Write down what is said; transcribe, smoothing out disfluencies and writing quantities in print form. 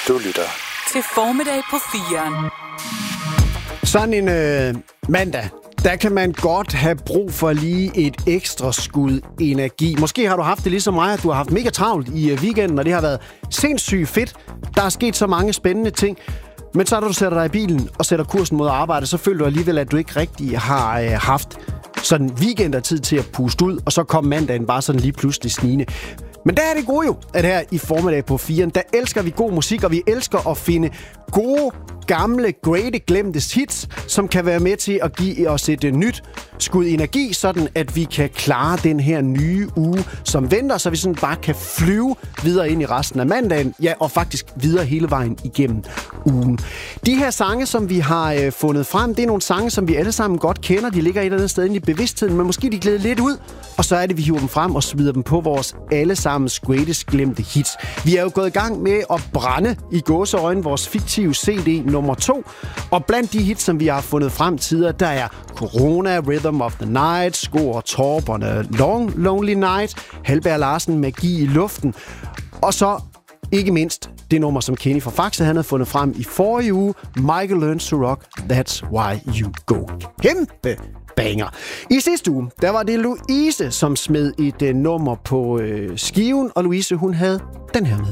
Du lytter til Formiddag på 4'eren. Sådan en mandag, der kan man godt have brug for lige et ekstra skud energi. Måske har du haft det ligesom mig, at du har haft mega travlt i weekenden, og det har været sindssygt fedt. Der er sket så mange spændende ting. Men så når du sætter dig i bilen og sætter kursen mod arbejde, så føler du alligevel, at du ikke rigtig har haft sådan weekend af tid til at puste ud, og så kom mandagen bare sådan lige pludselig snigende. Men der er det gode jo, at her i Formiddag på 4'eren, der elsker vi god musik, og vi elsker at finde gode, gamle, glemte hits, som kan være med til at give os et nyt skud energi, sådan at vi kan klare den her nye uge, som venter, så vi sådan bare kan flyve videre ind i resten af mandagen, ja, og faktisk videre hele vejen igennem ugen. De her sange, som vi har fundet frem, det er nogle sange, som vi alle sammen godt kender. De ligger et eller andet sted inde i bevidstheden, men måske de glæder lidt ud, og så er det, vi hiver dem frem og smider dem på vores allesammens greatest glemte hits. Vi er jo gået i gang med at brænde i gåseøjne vores fiktive CD nummer 2, og blandt de hits, som vi har fundet frem tidligere, der er Corona, Rhythm of the Night, Sko og Torp, Long Lonely Night, Halberg Larsen, Magi i luften, og så ikke mindst det nummer, som Kenny fra Faxe han havde fundet frem i forrige uge, Michael Learns to Rock, That's Why You Go. Kæmpe banger. I sidste uge, der var det Louise, som smed et nummer på skiven, og Louise, hun havde den her med.